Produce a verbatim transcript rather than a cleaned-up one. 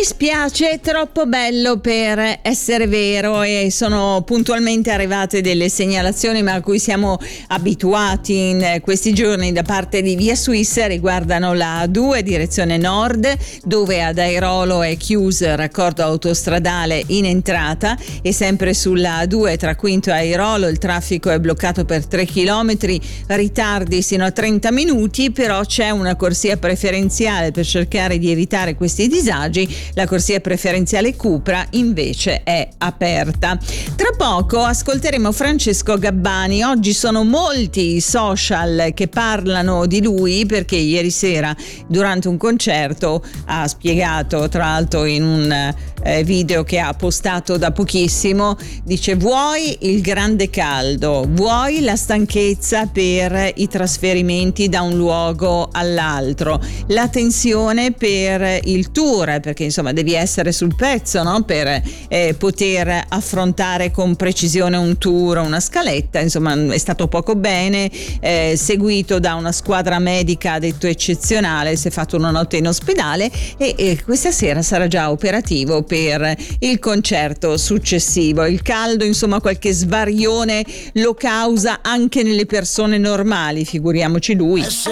dispiace, è troppo bello per essere vero e sono puntualmente arrivate delle segnalazioni, ma a cui siamo abituati in questi giorni da parte di Via Suisse, riguardano la A due direzione nord, dove ad Airolo è chiuso il raccordo autostradale in entrata, e sempre sulla A due tra Quinto e Airolo il traffico è bloccato per tre chilometri, ritardi sino a trenta minuti, però c'è una corsia preferenziale per cercare di evitare questi disagi. La corsia preferenziale Cupra invece è aperta. Tra poco ascolteremo Francesco Gabbani. Oggi sono molti i social che parlano di lui, perché ieri sera durante un concerto ha spiegato, tra l'altro in un eh, video che ha postato da pochissimo, dice: vuoi il grande caldo, vuoi la stanchezza per i trasferimenti da un luogo all'altro, la tensione per il tour, perché insomma devi essere sul pezzo, no? Per eh, poter affrontare con precisione un tour, una scaletta. Insomma, è stato poco bene, eh, seguito da una squadra medica, ha detto eccezionale, si è fatto una notte in ospedale e, e questa sera sarà già operativo per il concerto successivo. Il caldo, insomma, qualche svarione lo causa anche nelle persone normali, figuriamoci lui.